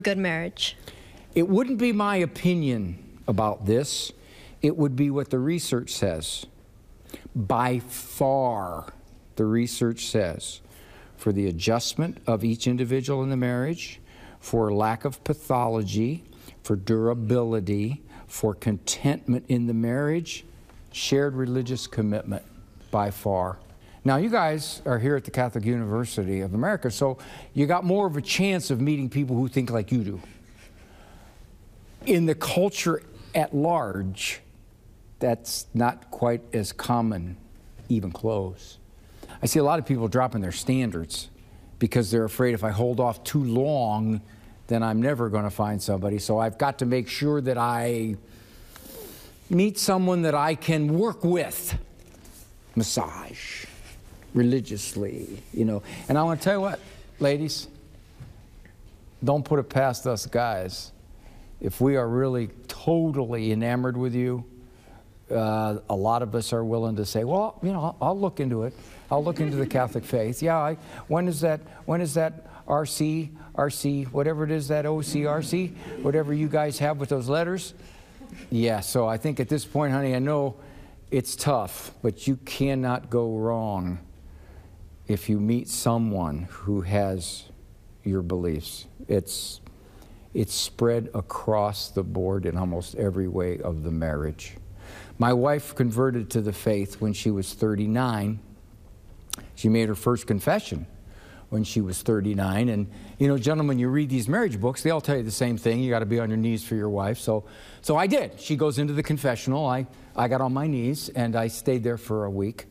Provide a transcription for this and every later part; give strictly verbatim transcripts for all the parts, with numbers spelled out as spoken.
good marriage? It wouldn't be my opinion about this. It would be what the research says. By far, the research says, for the adjustment of each individual in the marriage, for lack of pathology, for durability, for contentment in the marriage, shared religious commitment, by far. Now, you guys are here at the Catholic University of America, so you got more of a chance of meeting people who think like you do. In the culture at large, that's not quite as common, even close. I see a lot of people dropping their standards because they're afraid if I hold off too long, then I'm never going to find somebody. So I've got to make sure that I meet someone that I can work with. Massage, religiously, you know. And I want to tell you what, ladies, don't put it past us guys. If we are really totally enamored with you, uh, a lot of us are willing to say, well, you know, I'll, I'll look into it. I'll look into the Catholic faith. Yeah, I, when is that, when is that R C, R C, whatever it is, that O C R C, whatever you guys have with those letters? Yeah, so I think at this point, honey, I know it's tough, but you cannot go wrong if you meet someone who has your beliefs. It's, it's spread across the board in almost every way of the marriage. My wife converted to the faith when she was thirty-nine. She made her first confession when she was thirty-nine. And, you know, gentlemen, you read these marriage books, they all tell you the same thing. You got to be on your knees for your wife. So, so I did. She goes into the confessional. I, I got on my knees, and I stayed there for a week.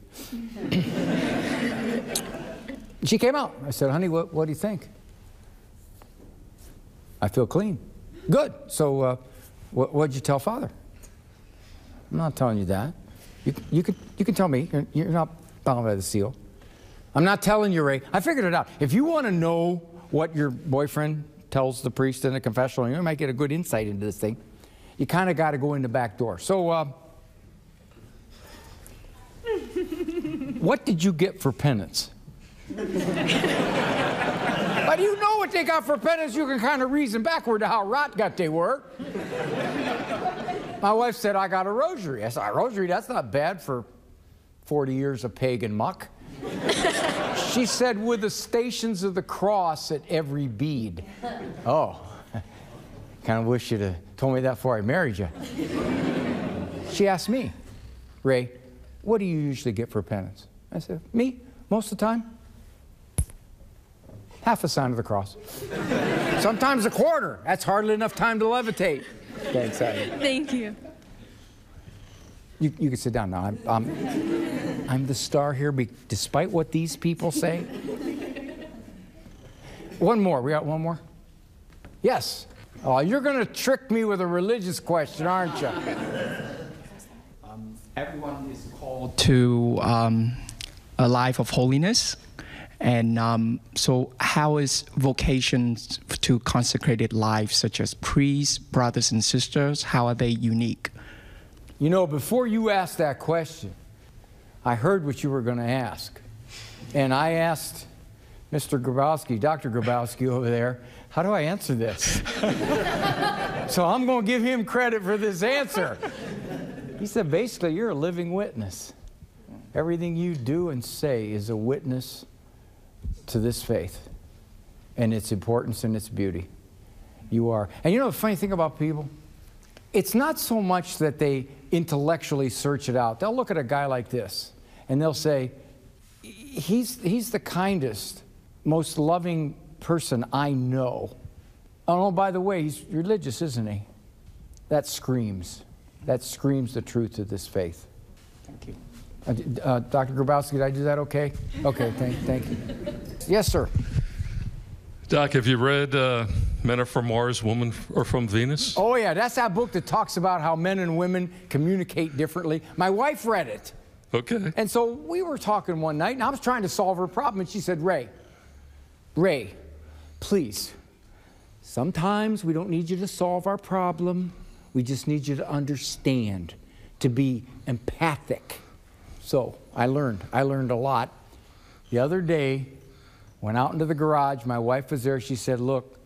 She came out. I said, honey, what, what do you think? I feel clean. Good. So uh, what, what'd you tell Father? I'm not telling you that. You, you, can, you can tell me. You're, you're not bound by the seal. I'm not telling you, Ray. I figured it out. If you want to know what your boyfriend tells the priest in the confessional, you might get a good insight into this thing. You kind of got to go in the back door. So, uh, what did you get for penance? But you know what they got for penance. You can kind of reason backward to how rot gut they were. My wife said, I got a rosary. I said, a rosary? That's not bad for forty years of pagan muck. She said, with the stations of the cross at every bead. Oh, kind of wish you'd have told me that before I married you. She asked me, Ray, what do you usually get for penance? I said, me, most of the time, half a sign of the cross. Sometimes a quarter. That's hardly enough time to levitate. Thanks, honey. Thank you. You, you can sit down now. I'm, I'm, I'm the star here, be, despite what these people say. One more. We got one more? Yes. Oh, you're going to trick me with a religious question, aren't you? Um, everyone is called to um, a life of holiness. And um, so how is vocations to consecrated life, such as priests, brothers and sisters, how are they unique? You know, before you asked that question, I heard what you were going to ask. And I asked Mister Grabowski, Doctor Grabowski over there, how do I answer this? So I'm going to give him credit for this answer. He said, basically, you're a living witness. Everything you do and say is a witness to this faith and its importance and its beauty. You are. And you know the funny thing about people? It's not so much that they intellectually search it out. They'll look at a guy like this and they'll say, he's, he's the kindest, most loving person I know. Oh, by the way, he's religious, isn't he? That screams. That screams the truth of this faith. Thank you. Uh, uh, Doctor Grabowski, did I do that okay? Okay, thank, thank you. Yes, sir. Doc, have you read uh, Men Are From Mars, Women Are From Venus? Oh, yeah, that's that book that talks about how men and women communicate differently. My wife read it. Okay. And so we were talking one night, and I was trying to solve her problem, and she said, Ray, Ray, please, sometimes we don't need you to solve our problem. We just need you to understand, to be empathic. So I learned. I learned a lot. The other day, went out into the garage. My wife was there. She said, look,